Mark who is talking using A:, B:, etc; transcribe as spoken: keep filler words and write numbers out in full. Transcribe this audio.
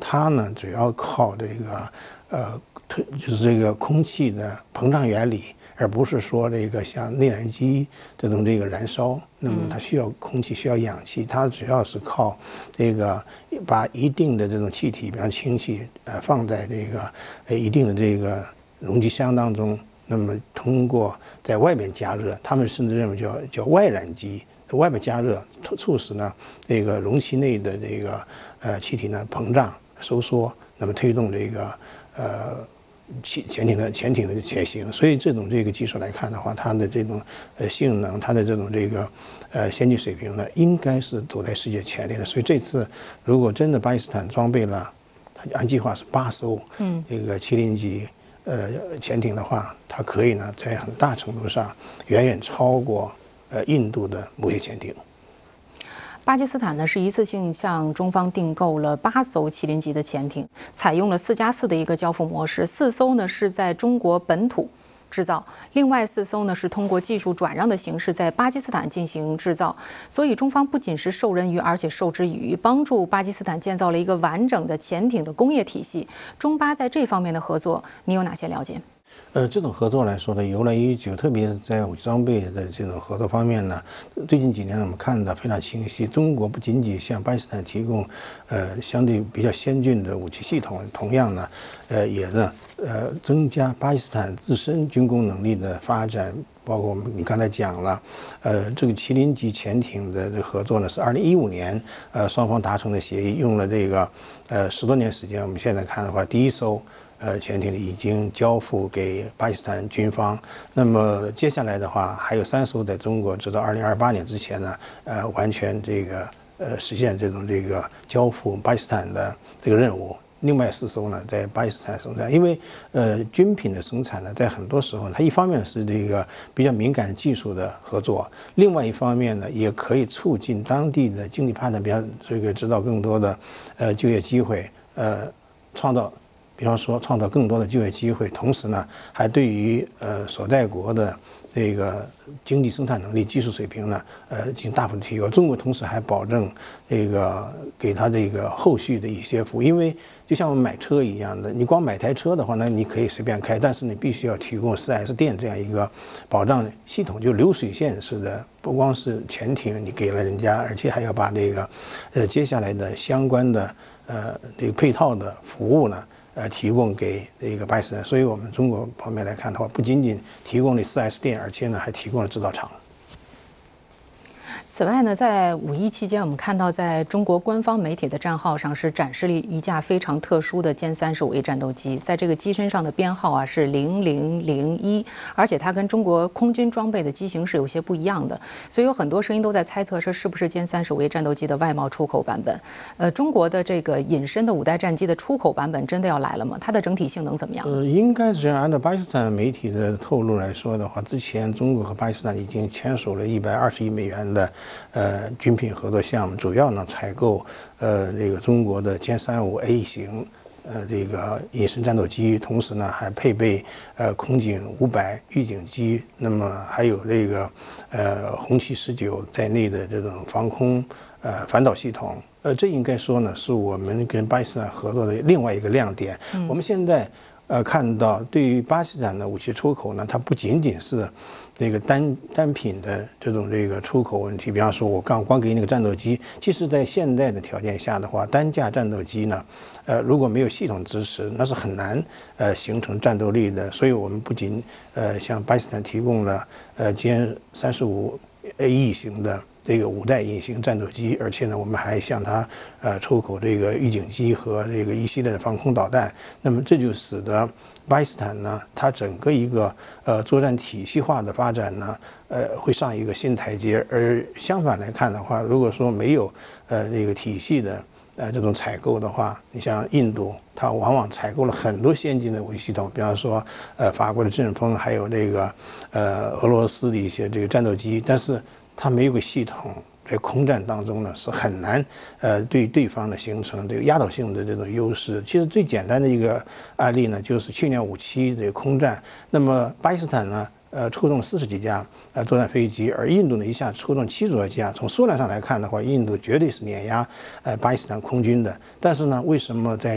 A: 它呢主要靠这个呃，就是这个空气的膨胀原理。而不是说这个像内燃机这种这个燃烧，那么它需要空气，需要氧气，它主要是靠这个把一定的这种气体，比方氢气，呃，放在这个呃一定的这个容积箱当中，那么通过在外面加热，他们甚至认为叫叫外燃机，外面加热促促使呢这个容器内的这个呃气体呢膨胀收缩，那么推动这个呃。潜潜艇的潜艇的前行，所以这种这个技术来看的话，它的这种呃性能，它的这种这个呃先进水平呢，应该是走在世界前列的。所以这次如果真的巴基斯坦装备了，它按计划是八艘嗯这个麒麟级呃潜艇的话，它可以呢在很大程度上远远超过呃印度的某些潜艇。
B: 巴基斯坦呢是一次性向中方订购了八艘麒麟级的潜艇，采用了四加四的一个交付模式，四艘呢是在中国本土制造，另外四艘呢是通过技术转让的形式在巴基斯坦进行制造。所以中方不仅是授人鱼，而且授之以渔，帮助巴基斯坦建造了一个完整的潜艇的工业体系。中巴在这方面的合作，你有哪些了解？
A: 呃，这种合作来说呢，由来已久，特别是在武器装备的这种合作方面呢，最近几年我们看到非常清晰。中国不仅仅向巴基斯坦提供呃相对比较先进的武器系统，同样呢，呃也呢呃增加巴基斯坦自身军工能力的发展。包括我们你刚才讲了，呃，这个麒麟级潜艇的这合作呢，是二零一五年呃双方达成的协议，用了这个呃十多年时间。我们现在看的话，第一艘呃潜艇已经交付给巴基斯坦军方，那么接下来的话还有三艘在中国，直到二零二八年之前呢，呃完全这个呃实现这种这个交付巴基斯坦的这个任务。另外四艘呢，在巴基斯坦生产，因为呃军品的生产呢，在很多时候，它一方面是这个比较敏感技术的合作，另外一方面呢，也可以促进当地的经济发展，比方这个制造更多的呃就业机会，呃创造。比方说创造更多的就业机会，同时呢，还对于呃所在国的这个经济生产能力、技术水平呢，呃进行大幅的提高。中国同时还保证这个给他这个后续的一些服务，因为就像我们买车一样的，你光买台车的话呢，你可以随便开，但是你必须要提供 四 S 店这样一个保障系统，就流水线式的，不光是潜艇你给了人家，而且还要把这个呃接下来的相关的呃这个配套的服务呢。呃，提供给这个巴基斯坦，所以我们中国方面来看的话，不仅仅提供了 四 S 店，而且呢还提供了制造厂。
B: 此外呢，在五一期间，我们看到在中国官方媒体的账号上是展示了一架非常特殊的歼三十五 A 战斗机，在这个机身上的编号啊是零零零一，而且它跟中国空军装备的机型是有些不一样的，所以有很多声音都在猜测说是不是歼三十五 A 战斗机的外贸出口版本。呃，中国的这个隐身的五代战机的出口版本真的要来了吗？它的整体性能怎么样？
A: 呃，应该是这样。按照巴基斯坦媒体的透露来说的话，之前中国和巴基斯坦已经签署了一百二十亿美元的。呃，军品合作项目主要呢采购呃这个中国的歼三十五 A 型呃这个隐身战斗机，同时呢还配备呃空警五百预警机，那么还有这个呃红旗十九在内的这种防空呃反导系统。呃，这应该说呢是我们跟巴基斯坦合作的另外一个亮点。嗯、我们现在。呃，看到对于巴基斯坦的武器出口呢，它不仅仅是这个单单品的这种这个出口问题。比方说，我刚光给你那个战斗机，其实在现在的条件下的话，单架战斗机呢，呃，如果没有系统支持，那是很难呃形成战斗力的。所以我们不仅呃向巴基斯坦提供了呃歼三十五 A E 型的。这个五代隐形战斗机，而且呢，我们还向它呃出口这个预警机和这个一系列的防空导弹。那么这就使得巴基斯坦呢，它整个一个呃作战体系化的发展呢，呃会上一个新台阶。而相反来看的话，如果说没有呃这个体系的呃这种采购的话，你像印度，它往往采购了很多先进的武器系统，比方说呃法国的阵风，还有这个呃俄罗斯的一些这个战斗机，但是。它没有个系统，在空战当中呢是很难呃对对方呢形成这个压倒性的这种优势。其实最简单的一个案例呢，就是去年五七这个空战，那么巴基斯坦呢呃出动四十几架呃作战飞机，而印度呢一下出动七十多架。从数量上来看的话，印度绝对是碾压呃巴基斯坦空军的。但是呢，为什么在